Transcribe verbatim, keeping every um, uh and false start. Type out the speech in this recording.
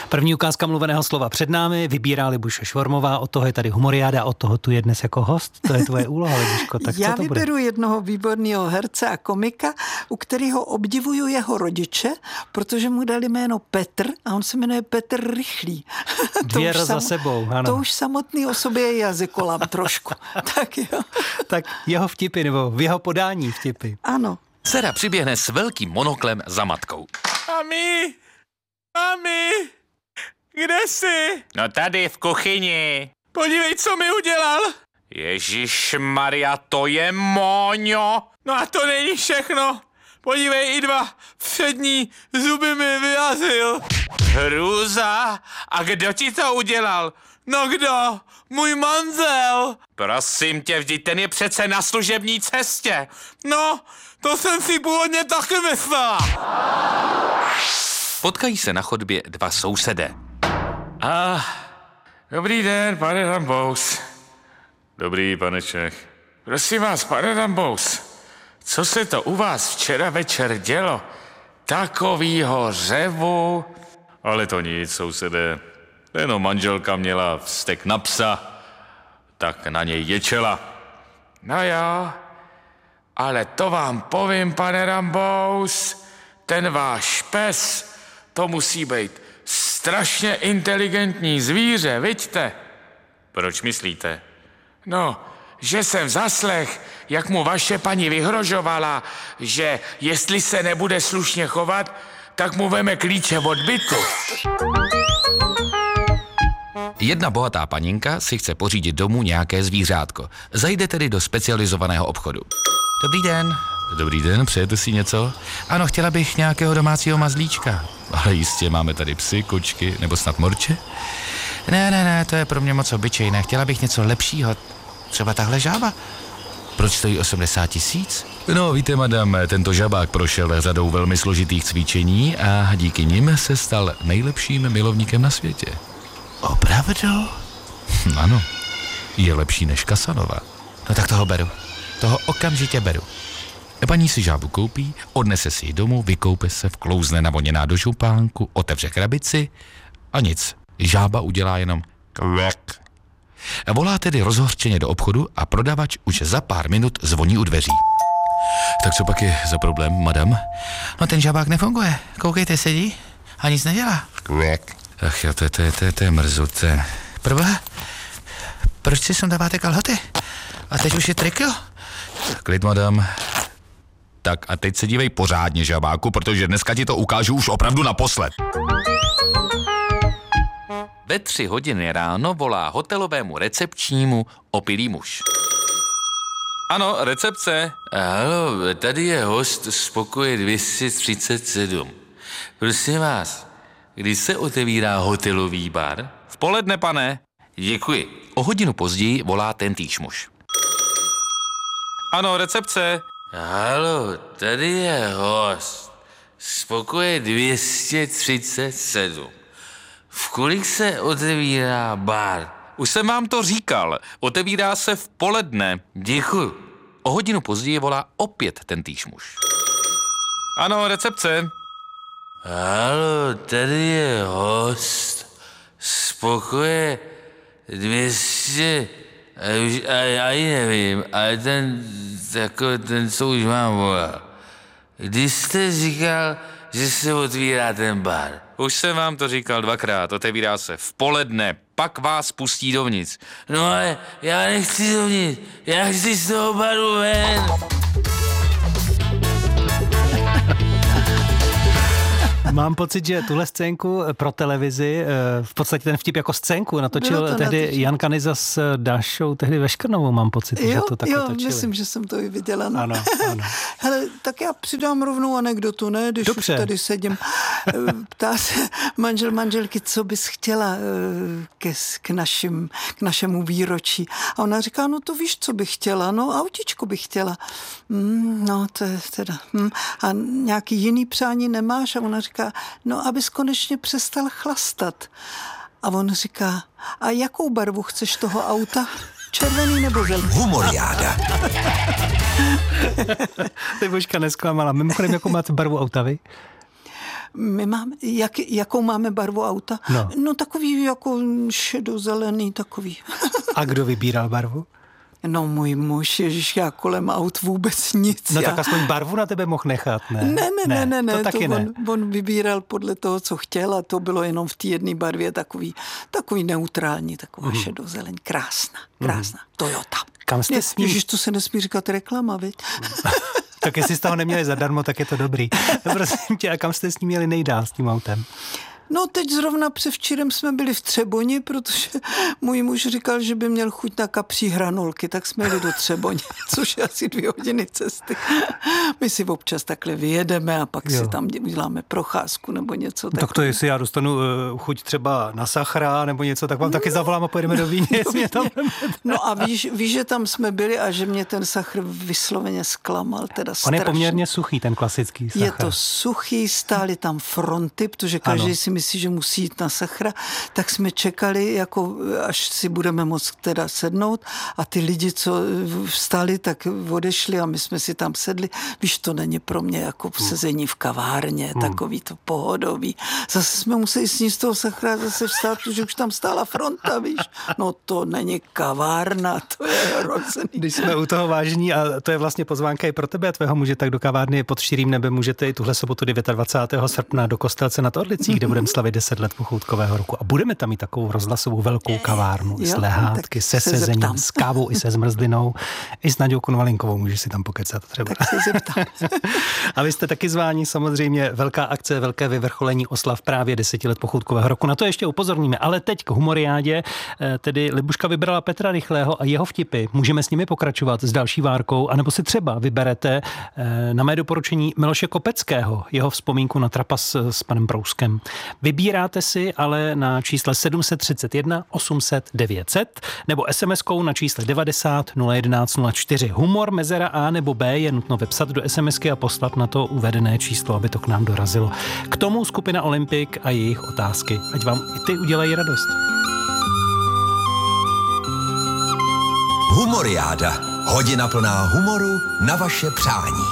První ukázka mluveného slova před námi, vybírá Libuše Švormová, od toho je tady humoriáda, od toho tu je dnes jako host. To je tvoje úloha, Libuško, tak Já co to vyberu bude? jednoho výborného herce a komika, u kterého obdivuju jeho rodiče, protože mu dali jméno Petr a on se jmenuje Petr Rychlý. Dvě sam... za sebou, ano. To už samotný o sobě je jazykolam trošku. Tak jo. Tak jeho vtipy, nebo v jeho podání vtipy. Ano. Dcera přiběhne s velkým monoklem za matkou. Mami, mami, kde jsi? No tady v kuchyni. Podívej, co mi udělal. Ježišmarja, to je Móňo. No a to není všechno. Podívej, i dva přední zuby mi vyrazil. Hrůza. A kdo ti to udělal? No kdo? Můj manžel. Prosím tě, vždyť ten je přece na služební cestě. No, to jsem si původně taky myslela. Potkají se na chodbě dva sousedé. Ah, dobrý den, pane Rambous. Dobrý, pane Čech. Prosím vás, pane Rambous, co se to u vás včera večer dělo? Takovýho řevu? Ale to nic, sousedé. Jenom manželka měla vztek na psa, tak na něj ječela. No jo, ale to vám povím, pane Rambous, ten váš pes, to musí být strašně inteligentní zvíře, viďte? Proč myslíte? No, že jsem zaslech, jak mu vaše paní vyhrožovala, že jestli se nebude slušně chovat, tak mu veme klíče od bytu. Jedna bohatá paninka si chce pořídit domů nějaké zvířátko. Zajde tedy do specializovaného obchodu. Dobrý den. Dobrý den, přejete si něco? Ano, chtěla bych nějakého domácího mazlíčka. Ale jistě, máme tady psy, kočky, nebo snad morče? Ne, ne, ne, to je pro mě moc obyčejné. Chtěla bych něco lepšího. Třeba tahle žába. Proč stojí osmdesát tisíc? No, víte, madam, tento žabák prošel řadou velmi složitých cvičení a díky nim se stal nejlepším milovníkem na světě. Opravdu? Hm, ano, je lepší než Casanova. No tak toho beru. Toho okamžitě beru. Paní si žábu koupí, odnese si ji domů, vykoupe se, vklouzne navoněná do župánku, otevře krabici a nic. Žába udělá jenom kvek. Volá tedy rozhořčeně do obchodu a prodavač už za pár minut zvoní u dveří. Tak co pak je za problém, madam? No ten žabák nefunguje. Koukejte, sedí a nic nedělá. Kvek. Ach jo, to je, to je, to je, to je mrzuté. Proboha, proč si sundáváte kalhoty? A teď už je triko? Klid, madam. Tak a teď se dívej pořádně, žabáku, protože dneska ti to ukážu už opravdu naposled. Ve tři hodiny ráno volá hotelovému recepčnímu opilý muž. Ano, recepce. Haló, tady je host z pokoje dvě stě třicet sedm. Prosím vás, kdy se otevírá hotelový bar? V poledne, pane. Děkuji. O hodinu později volá tentýž muž. Ano, recepce. Haló, tady je host z pokoje dvě stě třicet sedm. V kolik se otevírá bar? Už jsem vám to říkal. Otevírá se v poledne. Děkuji. O hodinu později volá opět tentýž muž. Ano, recepce. Haló, tady je host z pokoje dvě stě... A, už, a já ji nevím, ale ten, jako ten, co už mám volal. Když jste říkal, že se otvírá ten bar? Už jsem vám to říkal dvakrát. Otevírá se v poledne, pak vás pustí dovnitř. No ale já nechci dovnitř, já chci z toho baru ven. Mám pocit, že tuhle scénku pro televizi, v podstatě ten vtip jako scénku natočil to tehdy natočil. Jan Kanyza s Dášou, tehdy ve Škrnovou, mám pocit, jo, že to takhle jo, točili. myslím, že jsem to i viděla. No. Ano, ano. Hele, tak já přidám rovnou anekdotu, ne, když Dobře. už tady sedím. Ptá se manžel manželky, co bys chtěla ke, k, našim, k našemu výročí. A ona říká, no to víš, co bych chtěla, no autičko bych chtěla. Mm, no to je teda. Mm. A nějaký jiný přání nemáš? A ona říká, no abys konečně přestal chlastat. A on říká, a jakou barvu chceš toho auta? Červený nebo zelený? Humoriáda. Libuška nesklamala. Mimochodem, jakou máte barvu auta vy? My máme, jak, jakou máme barvu auta? No. no takový jako šedozelený takový. A kdo vybíral barvu? No můj muž, ježiš, já kolem aut vůbec nic. No já... tak aspoň barvu na tebe mohl nechat, ne? Ne, ne, ne, ne, ne to, to taky on, ne. on vybíral podle toho, co chtěl a to bylo jenom v té jedné barvě takový, takový neutrální, taková mm. šedozeleň, krásná, krásná, mm. Toyota. Kam jste s ním? Ježiš, to se nesmí říkat reklama, viď? Tak jestli jste ho neměli zadarmo, tak je to dobrý. No, prosím tě, a kam jste s ním měli nejdál s tím autem? No teď zrovna převčírem jsme byli v Třeboni, protože můj muž říkal, že by měl chuť na kapří hranolky, tak jsme jeli do Třeboně, což je asi dvě hodiny cesty. My si občas takhle vyjedeme a pak jo. si tam uděláme procházku nebo něco. Tak to jestli já dostanu uh, chuť třeba na sachra nebo něco, tak vám no, taky zavolám a pojedeme do Vídně. Mě tam... No a víš, víš, že tam jsme byli a že mě ten sachr vysloveně zklamal, teda strašně. On je poměrně suchý, ten klasický sachr. Je to suchý, stály tam fronty, protože každý ano. si myslí, že musí jít na sachra, tak jsme čekali, jako až si budeme moct teda sednout a ty lidi, co vstali, tak odešli a my jsme si tam sedli. Víš, to není pro mě jako sezení v kavárně, hmm. takový to pohodový. Zase jsme museli sníst z toho sachra zase vstát, protože už tam stála fronta, víš. No to není kavárna, to je hrozný. Když jsme u toho vážní a to je vlastně pozvánka i pro tebe a tvého muže, tak do kavárny pod širým nebem můžete i tuhle sobotu dvacátého devátého srpna do Kostelce nad Orlicí, kde budeme slavit deset let pochoutkového roku. A budeme tam mít takovou rozhlasovou velkou kavárnu jo, s lehátky, se se sezením, zeptám. S kávou i se zmrzlinou, i s Naďou Konvalinkovou, můžeš si tam pokecat třeba. Tak se zeptám. A vy jste taky zváni, samozřejmě velká akce, velké vyvrcholení oslav právě deseti let pochoutkového roku. Na to ještě upozorníme, ale teď k humoriádě, tedy Libuška vybrala Petra Rychlého a jeho vtipy. Můžeme s nimi pokračovat s další várkou, anebo si třeba vyberete na mé doporučení Miloše Kopeckého, jeho vzpomínku na trapas s panem Prouskem. Vybíráte si ale na čísle sedm set třicet jedna osm set devět set nebo es em eskou na čísle devadesát nula jedenáct nula čtyři. Humor, mezera A nebo B je nutno vepsat do SMSky a poslat na to uvedené číslo, aby to k nám dorazilo. K tomu skupina Olympik a jejich otázky. Ať vám i ty udělají radost. Humoriáda. Hodina plná humoru na vaše přání.